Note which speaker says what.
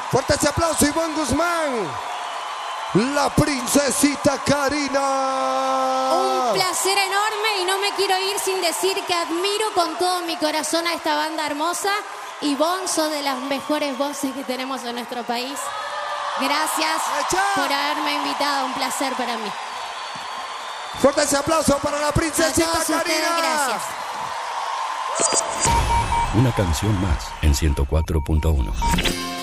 Speaker 1: Fuerte ese aplauso, Ivonne Guzmán. La princesita Karina.
Speaker 2: Un placer enorme y no me quiero ir sin decir que admiro con todo mi corazón a esta banda hermosa. Ivonne, sos de las mejores voces que tenemos en nuestro país. Gracias por haberme invitado, un placer para mí.
Speaker 1: Fuerte ese aplauso para la princesita
Speaker 2: a todos
Speaker 1: Karina.
Speaker 2: ustedes, gracias.
Speaker 3: Una canción más en 104.1.